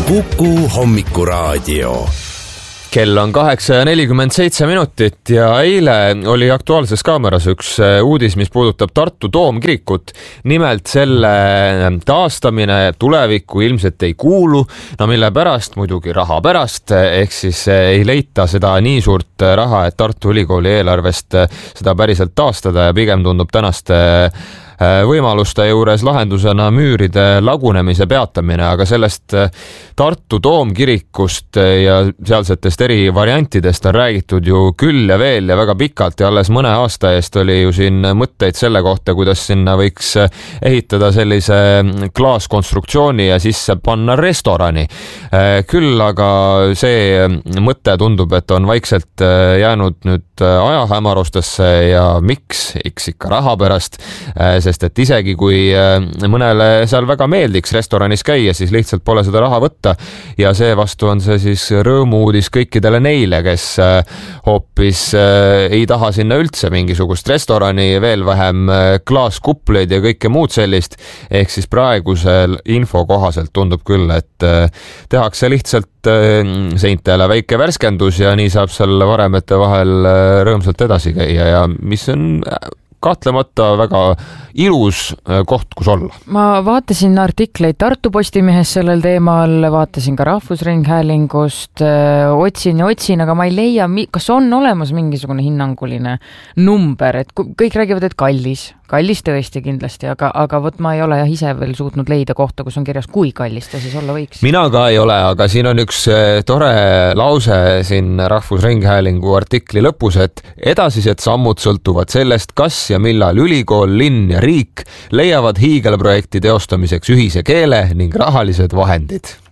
Kuku hommikuraadio. Kell on 8:47 ja eile oli Aktuaalses Kaameras üks uudis, mis puudutab Tartu Toomkirikut. Nimelt selle taastamine tulevikku ilmselt ei kuulu, mille pärast muidugi raha pärast, ehk siis ei leita seda nii suurt raha, et Tartu Ülikooli eelarvest seda päriselt taastada ja pigem tundub tänaste võimaluste juures lahendusena müüride lagunemise peatamine, aga sellest Tartu Toomkirikust ja sealsetest eri variantidest on räägitud ju küll ja veel ja väga pikalt ja alles mõne aasta eest oli ju siin mõtteid selle kohta, kuidas sinna võiks ehitada sellise klaaskonstruktsiooni ja sisse panna restorani. Küll aga see mõte tundub, et on vaikselt jäänud nüüd ajahämarustesse ja miks? Eks ikka raha pärast, sest et isegi kui mõnele seal väga meeldiks restoranis käia, siis lihtsalt pole seda raha võtta ja seevastu on see siis rõõmuudis kõikidele neile, kes hoopis ei taha sinna üldse mingisugust restorani, veel vähem klaaskupleid ja kõike muud sellist. Ehk siis praegusel info kohaselt tundub küll, et tehakse lihtsalt seintele väike värskendus ja nii saab seal varemete vahel rõõmsalt edasi käia ja mis on kahtlemata väga ilus koht, kus olla. Ma vaatasin artikleid Tartu Postimehes sellel teemal, vaatasin ka Rahvusringhäälingust, otsin, aga ma ei leia, kas on olemas mingisugune hinnanguline number, et kõik räägivad, et kallis tõesti kindlasti, aga võt ma ei ole ise veel suutnud leida kohta, kus on kirjas, kui kallis ta siis olla võiks. Mina ka ei ole, aga siin on üks tore lause siin Rahvusringhäälingu artikli lõpus, et edasised sammud sõltuvad sellest, kas ja millal ülikool, linn ja riik leiavad hiigelprojekti teostamiseks ühise keele ning rahalised vahendid.